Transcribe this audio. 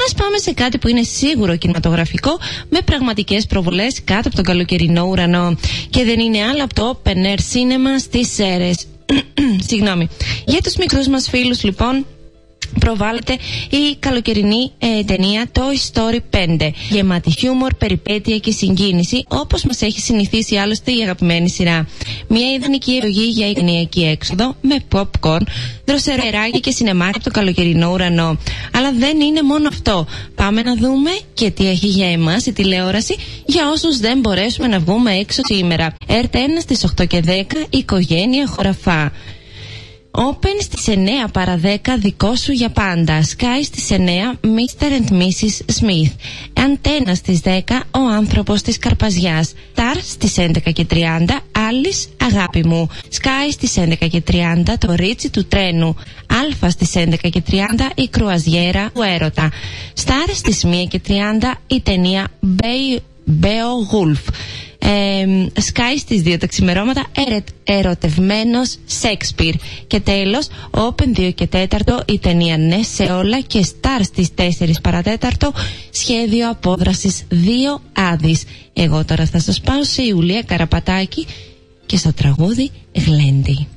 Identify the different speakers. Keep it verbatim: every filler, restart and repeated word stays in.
Speaker 1: Ας πάμε σε κάτι που είναι σίγουρο κινηματογραφικό, με πραγματικές προβολές κάτω από τον καλοκαιρινό ουρανό. Και δεν είναι άλλο από το Open Air Cinema στις Σέρρες. Συγγνώμη. Για τους μικρούς μας φίλους, λοιπόν, προβάλλεται η καλοκαιρινή ε, ταινία Toy Story πέντε, γεμάτη χιούμορ, περιπέτεια και συγκίνηση, όπως μας έχει συνηθίσει άλλωστε η αγαπημένη σειρά. Μια ιδανική επιλογή για οικογενειακή έξοδο με popcorn, δροσεράκι και σινεμάκι από το καλοκαιρινό ουρανό. Αλλά δεν είναι μόνο αυτό. Πάμε να δούμε και τι έχει για εμάς η τηλεόραση, για όσους δεν μπορέσουμε να βγούμε έξω σήμερα. Ερτ ένα στις οκτώ και δέκα, οικογένεια χωραφά. Open στις εννιά παρά δέκα, δικό σου για πάντα. Sky στις εννιά, μίστερ and μίσις Smith. Αντένα στις δέκα, ο άνθρωπος της Καρπαζιάς. Star στις έντεκα και τριάντα, Alice, αγάπη μου. Sky στις έντεκα και τριάντα, το ρίτσι του τρένου. Alpha στις έντεκα και τριάντα, η κρουαζιέρα του έρωτα. Star στις μία και τριάντα, η ταινία Beowulf. Ε, Sky στις δύο τα ξημερώματα, ερωτευμένος Σέξπιρ. Και τέλος, Open δύο και τέταρτο, η ταινία Ναι σε όλα. Και Star στις τέσσερις παρατέταρτο, σχέδιο απόδρασης δύο άδεις. Εγώ τώρα θα σας πάω σε Ιουλία Καραπατάκη και στο τραγούδι Γλέντι.